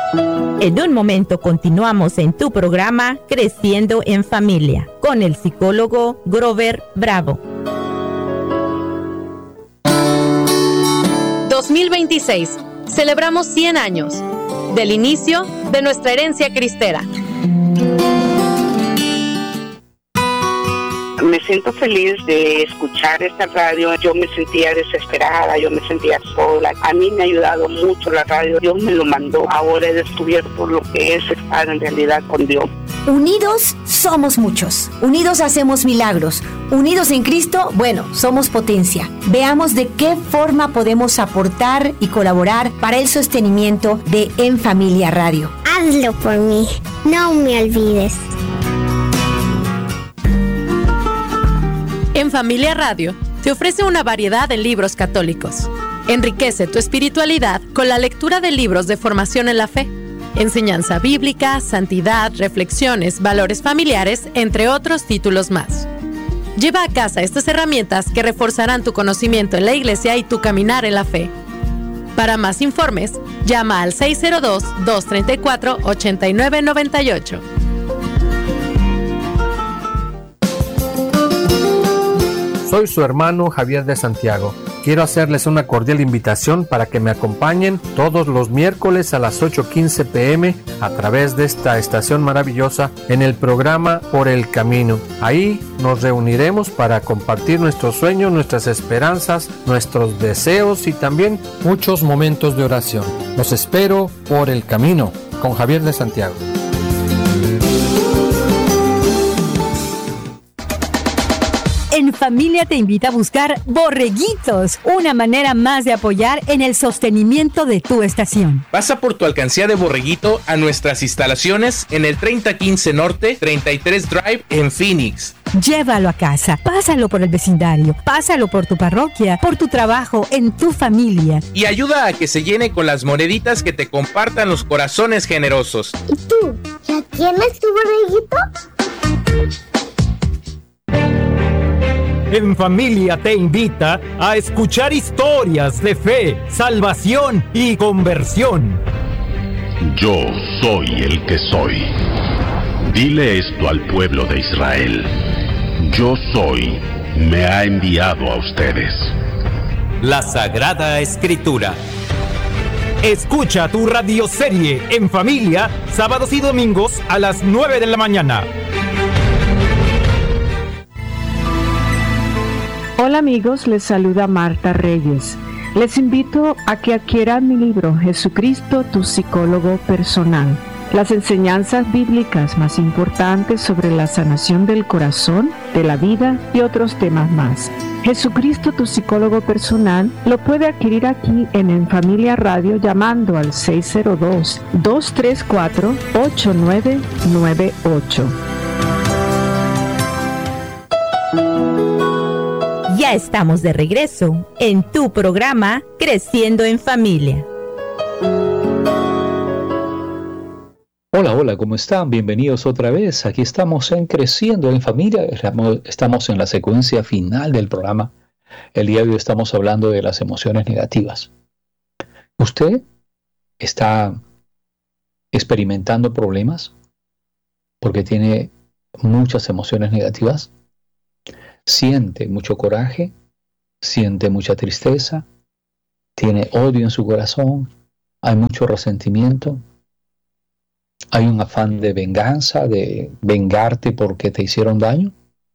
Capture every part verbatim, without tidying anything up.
En un momento continuamos en tu programa Creciendo en Familia con el psicólogo Grover Bravo. dos mil veintiséis. Celebramos cien años del inicio de nuestra herencia cristera. Me siento feliz de escuchar esta radio. Yo me sentía desesperada, yo me sentía sola. A mí me ha ayudado mucho la radio. Dios me lo mandó. Ahora he descubierto lo que es estar en realidad con Dios. Unidos somos muchos. Unidos hacemos milagros. Unidos en Cristo, bueno, somos potencia. Veamos de qué forma podemos aportar y colaborar para el sostenimiento de En Familia Radio. Hazlo por mí. No me olvides. En Familia Radio te ofrece una variedad de libros católicos. Enriquece tu espiritualidad con la lectura de libros de formación en la fe, enseñanza bíblica, santidad, reflexiones, valores familiares, entre otros títulos más. Lleva a casa estas herramientas que reforzarán tu conocimiento en la iglesia y tu caminar en la fe. Para más informes, llama al seis cero dos, dos tres cuatro, ocho nueve nueve ocho. Soy su hermano Javier de Santiago. Quiero hacerles una cordial invitación para que me acompañen todos los miércoles a las ocho quince pm a través de esta estación maravillosa en el programa Por el Camino. Ahí nos reuniremos para compartir nuestros sueños, nuestras esperanzas, nuestros deseos y también muchos momentos de oración. Los espero por el camino con Javier de Santiago. En Familia te invita a buscar Borreguitos, una manera más de apoyar en el sostenimiento de tu estación. Pasa por tu alcancía de Borreguito a nuestras instalaciones en el treinta quince Norte, treinta y tres Drive en Phoenix. Llévalo a casa, pásalo por el vecindario, pásalo por tu parroquia, por tu trabajo, en tu familia. Y ayuda a que se llene con las moneditas que te compartan los corazones generosos. ¿Y tú? ¿Ya tienes tu borreguito? En Familia te invita a escuchar historias de fe, salvación y conversión. Yo soy el que soy. Dile esto al pueblo de Israel. Yo soy, me ha enviado a ustedes. La Sagrada Escritura. Escucha tu radioserie En Familia, sábados y domingos a las nueve de la mañana. Hola amigos, les saluda Marta Reyes. Les invito a que adquieran mi libro Jesucristo, tu psicólogo personal. Las enseñanzas bíblicas más importantes sobre la sanación del corazón, de la vida y otros temas más. Jesucristo, tu psicólogo personal, lo puede adquirir aquí en En Familia Radio llamando al seis cero dos, dos tres cuatro, ocho nueve nueve ocho. Ya estamos de regreso en tu programa Creciendo en Familia. Hola, hola, ¿cómo están? Bienvenidos otra vez. Aquí estamos en Creciendo en Familia. Estamos en la secuencia final del programa. El día de hoy estamos hablando de las emociones negativas. ¿Usted está experimentando problemas porque tiene muchas emociones negativas? Siente mucho coraje, siente mucha tristeza, tiene odio en su corazón, hay mucho resentimiento, hay un afán de venganza, de vengarte porque te hicieron daño.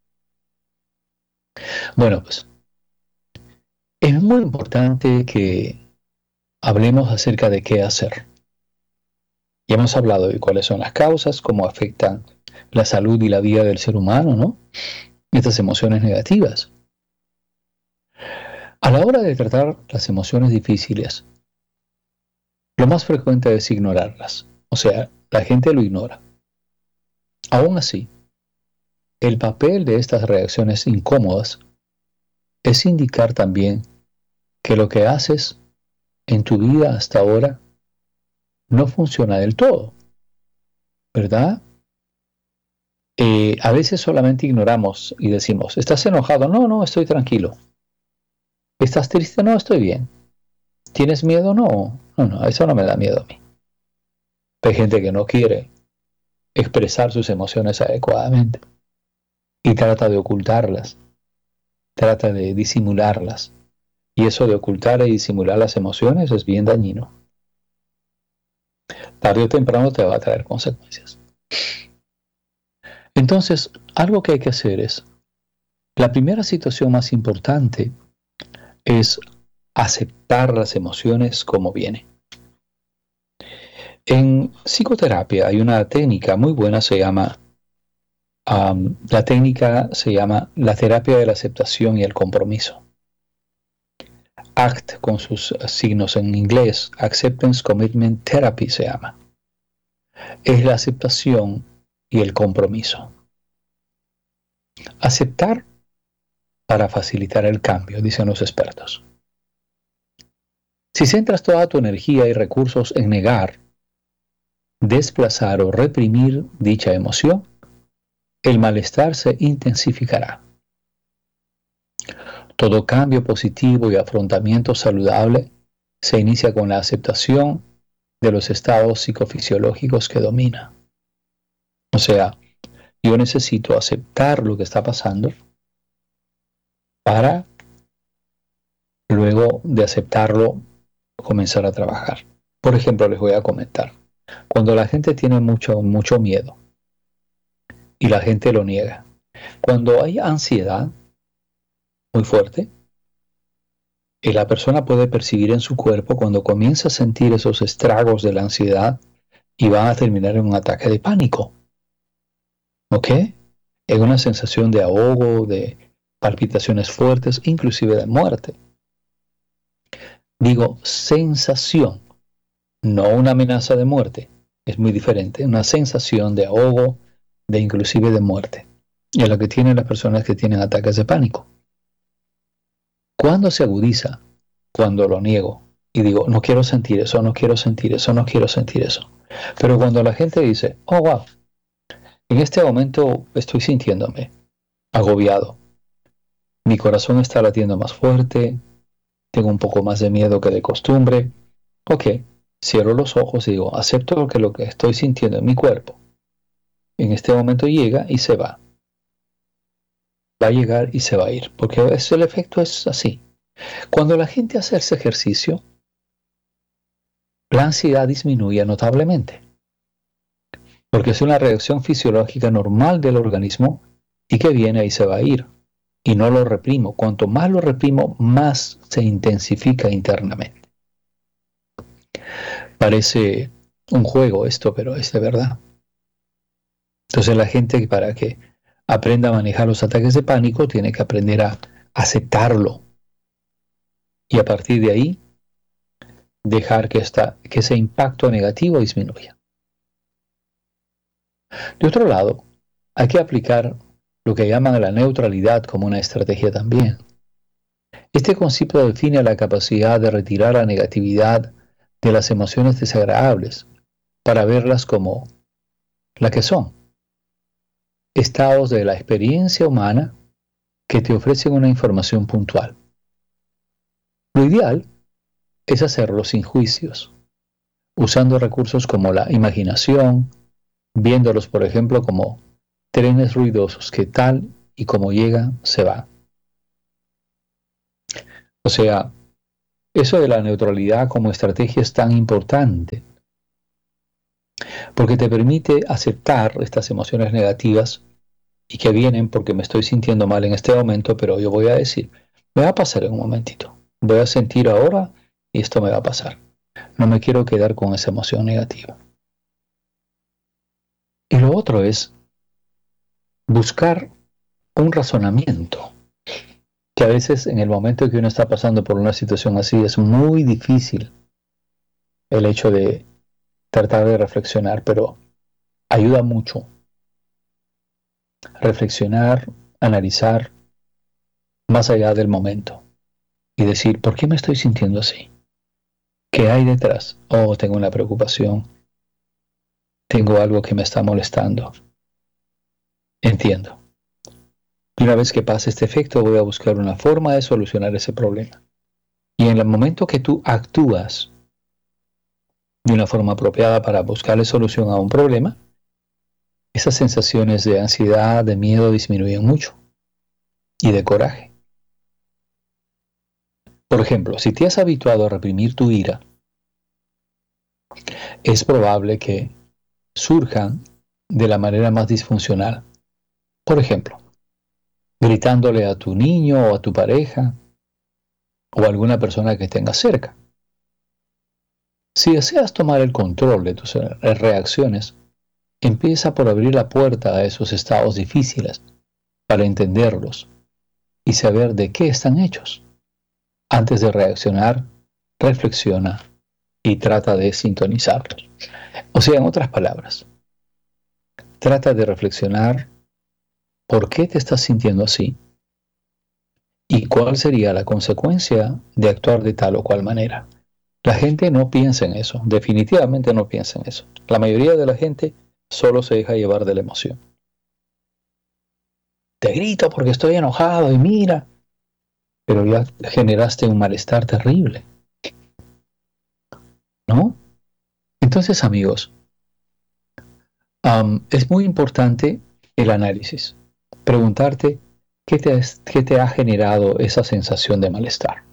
Bueno, pues es muy importante que hablemos acerca de qué hacer. Ya hemos hablado de cuáles son las causas, cómo afectan la salud y la vida del ser humano, ¿no? Estas emociones negativas. A la hora de tratar las emociones difíciles, lo más frecuente es ignorarlas. O sea, la gente lo ignora. Aún así, el papel de estas reacciones incómodas es indicar también que lo que haces en tu vida hasta ahora no funciona del todo, ¿verdad? Eh, a veces solamente ignoramos y decimos, ¿estás enojado? No, no, estoy tranquilo. ¿Estás triste? No, estoy bien. ¿Tienes miedo? No, no, no, eso no me da miedo a mí. Hay gente que no quiere expresar sus emociones adecuadamente y trata de ocultarlas, trata de disimularlas. Y eso de ocultar y disimular las emociones es bien dañino. Tarde o temprano te va a traer consecuencias. Entonces, algo que hay que hacer es, la primera situación más importante es aceptar las emociones como vienen. En psicoterapia hay una técnica muy buena, se llama, um, la técnica se llama la terapia de la aceptación y el compromiso. A C T con sus signos en inglés, Acceptance Commitment Therapy se llama. Es la aceptación y el compromiso. Aceptar para facilitar el cambio, dicen los expertos. Si centras toda tu energía y recursos en negar, desplazar o reprimir dicha emoción, el malestar se intensificará. Todo cambio positivo y afrontamiento saludable se inicia con la aceptación de los estados psicofisiológicos que domina. O sea, yo necesito aceptar lo que está pasando para luego de aceptarlo comenzar a trabajar. Por ejemplo, les voy a comentar. Cuando la gente tiene mucho, mucho miedo y la gente lo niega. Cuando hay ansiedad muy fuerte, y la persona puede percibir en su cuerpo cuando comienza a sentir esos estragos de la ansiedad y va a terminar en un ataque de pánico. ¿Ok? Es una sensación de ahogo, de palpitaciones fuertes, inclusive de muerte. Digo, sensación, no una amenaza de muerte. Es muy diferente. Una sensación de ahogo, de inclusive de muerte. Y es lo que tienen las personas que tienen ataques de pánico. ¿Cuándo se agudiza? Cuando lo niego y digo, no quiero sentir eso, no quiero sentir eso, no quiero sentir eso. Pero cuando la gente dice, oh, wow, en este momento estoy sintiéndome agobiado. Mi corazón está latiendo más fuerte, tengo un poco más de miedo que de costumbre. Ok, cierro los ojos y digo, acepto que lo que estoy sintiendo en mi cuerpo en este momento llega y se va. Va a llegar y se va a ir, porque el efecto es así. Cuando la gente hace ese ejercicio, la ansiedad disminuye notablemente, porque es una reacción fisiológica normal del organismo y que viene y se va a ir, y no lo reprimo. Cuanto más lo reprimo, más se intensifica internamente. Parece un juego esto, pero es de verdad. Entonces la gente, para que aprenda a manejar los ataques de pánico, tiene que aprender a aceptarlo. Y a partir de ahí, dejar que, esta, que ese impacto negativo disminuya. De otro lado, hay que aplicar lo que llaman la neutralidad como una estrategia también. Este concepto define la capacidad de retirar la negatividad de las emociones desagradables para verlas como la que son. Estados de la experiencia humana que te ofrecen una información puntual. Lo ideal es hacerlo sin juicios, usando recursos como la imaginación, viéndolos, por ejemplo, como trenes ruidosos que tal y como llegan, se van. O sea, eso de la neutralidad como estrategia es tan importante, porque te permite aceptar estas emociones negativas y que vienen porque me estoy sintiendo mal en este momento, pero yo voy a decir, me va a pasar en un momentito. Voy a sentir ahora y esto me va a pasar. No me quiero quedar con esa emoción negativa. Y lo otro es buscar un razonamiento, que a veces en el momento que uno está pasando por una situación así es muy difícil el hecho de tratar de reflexionar, pero ayuda mucho. Reflexionar, analizar más allá del momento y decir, ¿por qué me estoy sintiendo así? ¿Qué hay detrás? Oh, tengo una preocupación. Tengo algo que me está molestando. Entiendo. Y una vez que pase este efecto, voy a buscar una forma de solucionar ese problema. Y en el momento que tú actúas de una forma apropiada para buscarle solución a un problema, esas sensaciones de ansiedad, de miedo disminuyen mucho y de coraje. Por ejemplo, si te has habituado a reprimir tu ira, es probable que surjan de la manera más disfuncional. Por ejemplo, gritándole a tu niño o a tu pareja o a alguna persona que tengas cerca. Si deseas tomar el control de tus reacciones, empieza por abrir la puerta a esos estados difíciles para entenderlos y saber de qué están hechos. Antes de reaccionar, reflexiona y trata de sintonizarlos. O sea, en otras palabras, trata de reflexionar por qué te estás sintiendo así y cuál sería la consecuencia de actuar de tal o cual manera. La gente no piensa en eso, definitivamente no piensa en eso. La mayoría de la gente solo se deja llevar de la emoción. Te grito porque estoy enojado y mira, pero ya generaste un malestar terrible, ¿no? Entonces, amigos, um, es muy importante el análisis. Preguntarte qué te, qué te ha generado esa sensación de malestar.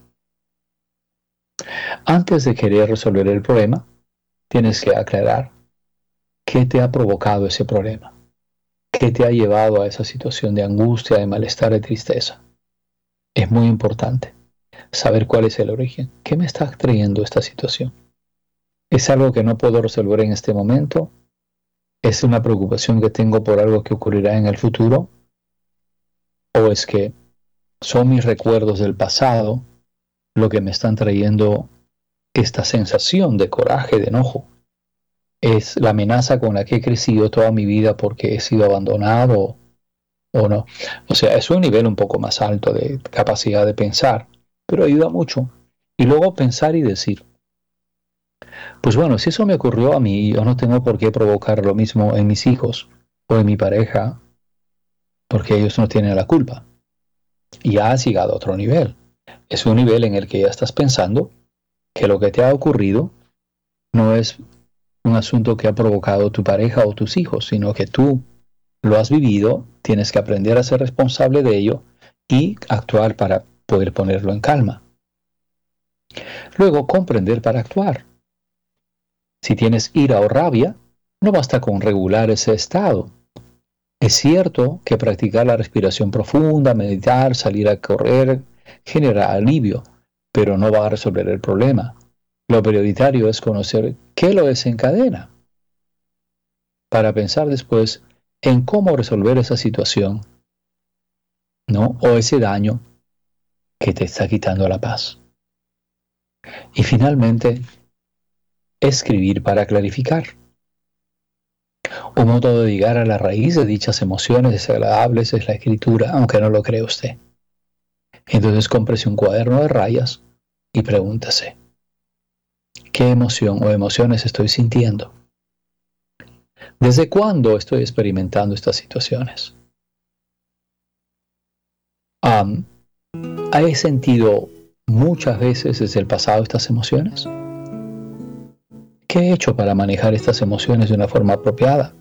Antes de querer resolver el problema, tienes que aclarar qué te ha provocado ese problema, qué te ha llevado a esa situación de angustia, de malestar, de tristeza. Es muy importante saber cuál es el origen. ¿Qué me está trayendo esta situación? ¿Es algo que no puedo resolver en este momento? ¿Es una preocupación que tengo por algo que ocurrirá en el futuro? ¿O es que son mis recuerdos del pasado lo que me están trayendo esta sensación de coraje, de enojo? ¿Es la amenaza con la que he crecido toda mi vida porque he sido abandonado o no? O sea, es un nivel un poco más alto de capacidad de pensar, pero ayuda mucho. Y luego pensar y decir, pues bueno, si eso me ocurrió a mí, yo no tengo por qué provocar lo mismo en mis hijos o en mi pareja, porque ellos no tienen la culpa. Y ya has llegado a otro nivel. Es un nivel en el que ya estás pensando que lo que te ha ocurrido no es un asunto que ha provocado tu pareja o tus hijos, sino que tú lo has vivido, tienes que aprender a ser responsable de ello y actuar para poder ponerlo en calma. Luego, comprender para actuar. Si tienes ira o rabia, no basta con regular ese estado. Es cierto que practicar la respiración profunda, meditar, salir a correr, genera alivio, pero no va a resolver el problema. Lo prioritario es conocer qué lo desencadena, para pensar después en cómo resolver esa situación, ¿no? O ese daño que te está quitando la paz. Y finalmente, escribir para clarificar. Un modo de llegar a la raíz de dichas emociones desagradables es la escritura, aunque no lo cree usted. Entonces cómprese un cuaderno de rayas y pregúntese, ¿qué emoción o emociones estoy sintiendo? ¿Desde cuándo estoy experimentando estas situaciones? Um, ¿He sentido muchas veces desde el pasado estas emociones? ¿Qué he hecho para manejar estas emociones de una forma apropiada?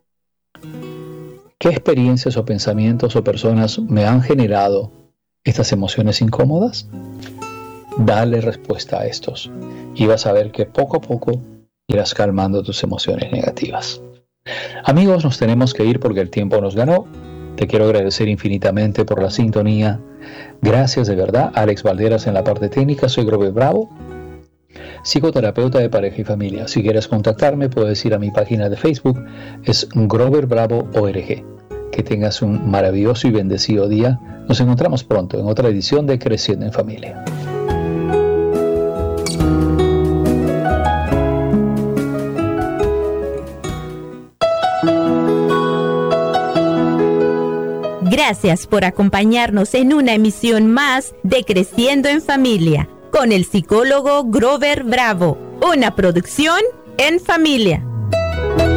¿Qué experiencias o pensamientos o personas me han generado estas emociones incómodas? Dale respuesta a estos y vas a ver que poco a poco irás calmando tus emociones negativas. Amigos, nos tenemos que ir porque el tiempo nos ganó. Te quiero agradecer infinitamente por la sintonía. Gracias de verdad. Alex Valderas en la parte técnica. Soy Grover Bravo, psicoterapeuta de pareja y familia. Si quieres contactarme, puedes ir a mi página de Facebook. Es Grover Bravo O R G. Que tengas un maravilloso y bendecido día. Nos encontramos pronto en otra edición de Creciendo en Familia. Gracias por acompañarnos en una emisión más de Creciendo en Familia con el psicólogo Grover Bravo, una producción en familia.